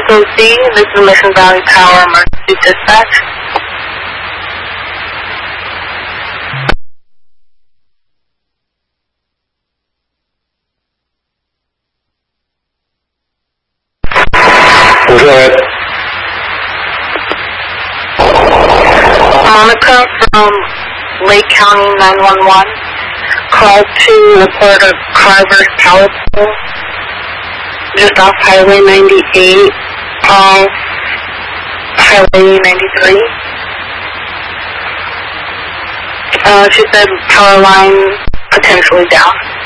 SOC, this is Mission Valley Power Emergency Dispatch. Go ahead. Monica from Lake County 911 called to report a Carver's power pole just off Highway 98 off Highway 93. She said power line potentially down.